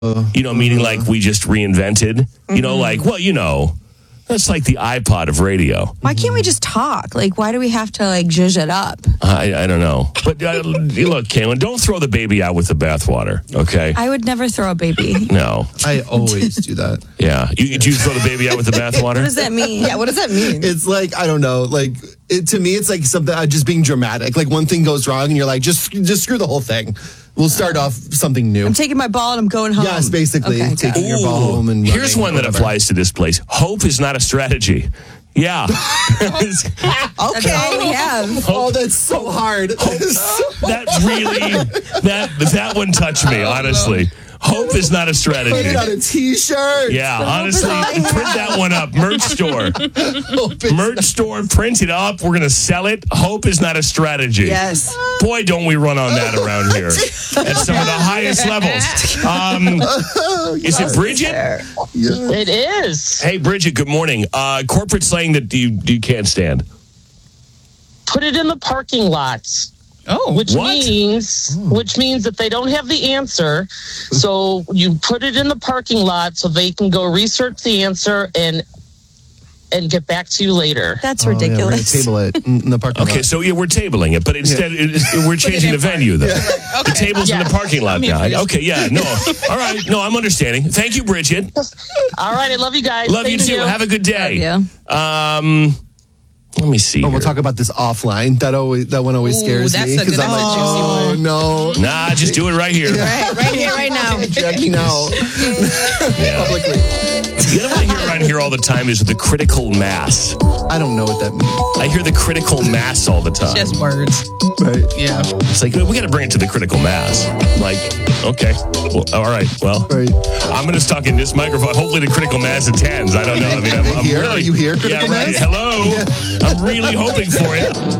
Meaning like we just reinvented. That's like the iPod of radio. Why can't we just talk? Like, why do we have to, zhuzh it up? I don't know. But look, Kaylin, don't throw the baby out with the bathwater, okay? I would never throw a baby. No. I always do that. Yeah. You throw the baby out with the bathwater? What does that mean? Yeah, what does that mean? It's like, I don't know, to me, it's like something, just being dramatic. Like one thing goes wrong and you're like, just screw the whole thing. We'll start off something new. I'm taking my ball and I'm going home. Yes, basically. Okay, taking your ball home and here's running, one that applies to this place. Hope is not a strategy. Yeah. Okay. That's all we have. Oh, that's so hard. That one touched me, honestly. Hope is not a strategy. Put it on a T-shirt. Yeah, honestly, print that one up. Merch store. Merch store, print it up. We're going to sell it. Hope is not a strategy. Yes. Boy, don't we run on that around here. At some of the highest levels. Is it Bridget? It is. Hey, Bridget, good morning. Corporate saying that you can't stand. Put it in the parking lots. Oh, which means that they don't have the answer. So you put it in the parking lot so they can go research the answer and get back to you later. That's ridiculous. Yeah, we're gonna table it in the parking lot. Okay, so we're tabling it, but instead we're changing the venue, though. Okay. The table's in the parking lot now. Okay, yeah, no. All right, no, I'm understanding. Thank you, Bridget. All right, I love you guys. Love you too. Have a good day. Love you. Let me see. We'll talk about this offline. That one always scares me that's a good I'm like, oh no, nah, just do it right here. right here, right now. Jacking out publicly. You know what I hear around here all the time is the critical mass. I don't know what that means. I hear the critical mass all the time. Just words. Right? Yeah. It's like, we got to bring it to the critical mass. Like, okay, well, all right, well, Right. I'm going to talk in this microphone. Hopefully the critical mass attends. I don't know. I mean, I'm Here? really, Are you here, critical yeah, right. mass? Hello. I'm really hoping for it.